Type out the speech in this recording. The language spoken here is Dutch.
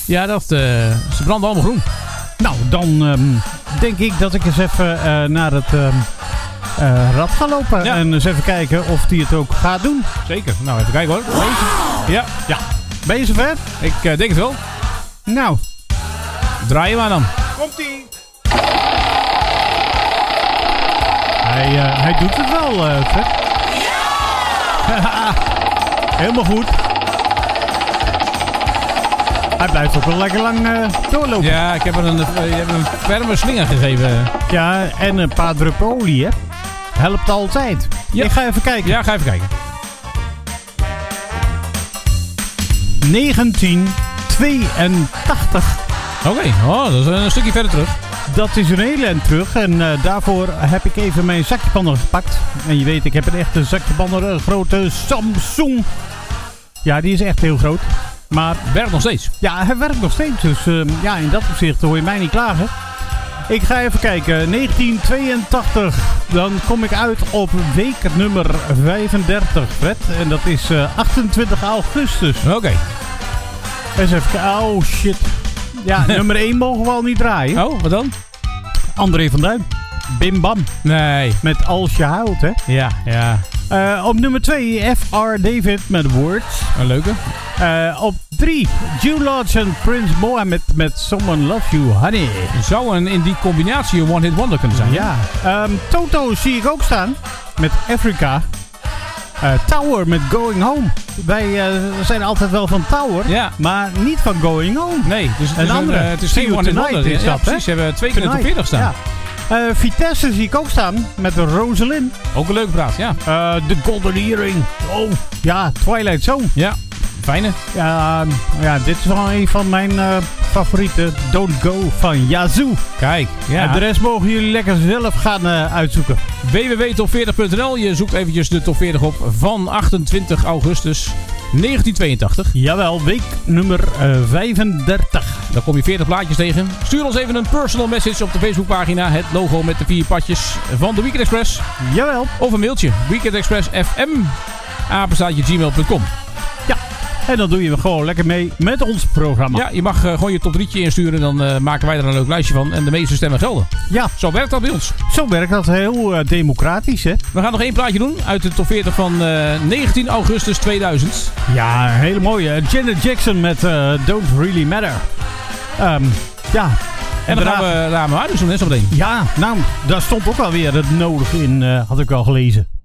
Ja, ze branden allemaal groen. Nou, dan denk ik dat ik eens even naar het rad ga lopen. Ja. En eens even kijken of die het ook gaat doen. Zeker. Nou, even kijken hoor. Ja. Ben je zover? Ik denk het wel. Nou. Draai je maar dan. Komt-ie. Hij doet het wel, Fred. Ja! Helemaal goed. Hij blijft ook wel lekker lang doorlopen. Ja, ik heb er een ferme slinger gegeven. Ja, en een paar druppel olie, hè. Helpt altijd. Ja. Ik ga even kijken. Ja, ga even kijken. 1982. Oké, dat is een stukje verder terug. Dat is een heel eind terug. En daarvoor heb ik even mijn zakjepanner gepakt. En je weet, ik heb een echte zakjepanner. Een grote Samsung. Ja, die is echt heel groot. Maar werkt nog steeds. Ja, hij werkt nog steeds. Dus ja, in dat opzicht hoor je mij niet klagen. Ik ga even kijken. 1982. Dan kom ik uit op week nummer 35, Fred. En dat is 28 augustus. Oké. Eens even kijken. Oh, shit. Ja, nummer 1 mogen we al niet draaien. Oh, wat dan? André van Duin. Bim Bam. Nee. Met Als je huilt, hè. Ja. Op nummer 2 F.R. David met Words. Een leuke. Op 3 June Lodge en Prince Mohammed met Someone Loves You Honey. Zou in die combinatie een one-hit wonder kunnen zijn. Ja. Toto zie ik ook staan met Africa. Tower met Going Home. Wij zijn altijd wel van Tower, ja, maar niet van Going Home. Nee, dus het is geen one-hit wonder. Is dat, precies. Ze hebben 2 keer in de top 40 staan. Ja. Vitesse zie ik ook staan met de Rosalind. Ook een leuke praat, ja. The Golden Earring. Oh, ja, Twilight Zone. Ja, fijne. Ja, dit is wel een van mijn favorieten. Don't Go van Yazoo. Kijk, ja. En de rest mogen jullie lekker zelf gaan uitzoeken. www.top40.nl. Je zoekt eventjes de top 40 op van 28 augustus 1982. Jawel, week nummer 35. Dan kom je 40 plaatjes tegen. Stuur ons even een personal message op de Facebookpagina. Het logo met de 4 padjes van de Weekend Express. Jawel. Of een mailtje. weekendexpressfm@gmail.com. Ja, en dan doe je gewoon lekker mee met ons programma. Ja, je mag gewoon je top 3'tje insturen. Dan maken wij er een leuk lijstje van. En de meeste stemmen gelden. Ja. Zo werkt dat bij ons. Zo werkt dat heel democratisch, hè? We gaan nog 1 plaatje doen uit de top 40 van 19 augustus 2000. Ja, een hele mooie. Janet Jackson met Don't Really Matter. Ja. En dan gaan we naar mijn huis doen, hè, zo meteen. Ja, nou, daar stond ook alweer het nodige in, had ik al gelezen.